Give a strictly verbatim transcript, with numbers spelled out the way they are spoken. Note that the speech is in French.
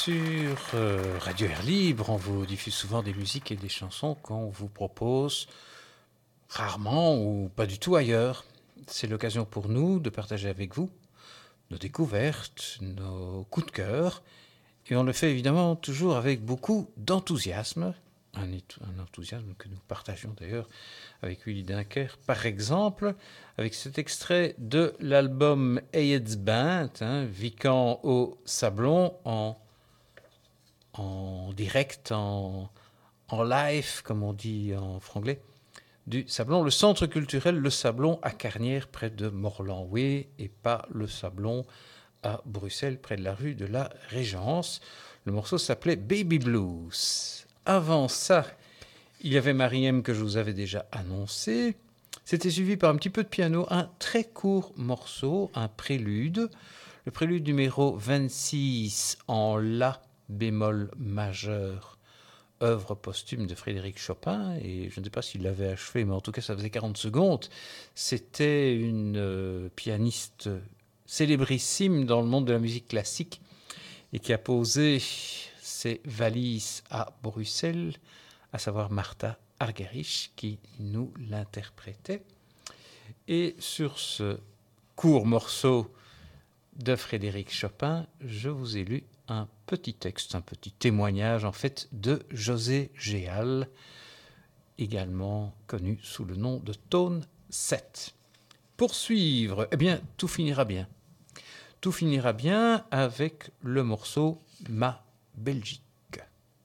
Sur euh, Radio Air Libre, on vous diffuse souvent des musiques et des chansons qu'on vous propose rarement ou pas du tout ailleurs. C'est l'occasion pour nous de partager avec vous nos découvertes, nos coups de cœur. Et on le fait évidemment toujours avec beaucoup d'enthousiasme. Un, un enthousiasme que nous partageons d'ailleurs avec Willy Dunker, par exemple, avec cet extrait de l'album Ayeds Band, hein, Vican au Sablon, en, en direct, en, en live, comme on dit en franglais, du Sablon, le centre culturel Le Sablon à Carnières, près de Morlan, oui, et pas Le Sablon à Bruxelles, près de la rue de la Régence. Le morceau s'appelait Baby Blues. Avant ça, il y avait Mariem que je vous avais déjà annoncé. C'était suivi par un petit peu de piano, un très court morceau, un prélude. Le prélude numéro vingt-six en La bémol majeur, œuvre posthume de Frédéric Chopin. Et je ne sais pas s'il l'avait achevé, mais en tout cas ça faisait quarante secondes. C'était une euh, pianiste célébrissime dans le monde de la musique classique et qui a posé ses valises à Bruxelles, à savoir Martha Argerich, qui nous l'interprétait. Et sur ce court morceau de Frédéric Chopin, je vous ai lu un petit texte, un petit témoignage en fait de José Géal, également connu sous le nom de Tone sept. Pour suivre, eh bien, tout finira bien. Tout finira bien avec le morceau Ma Belgique.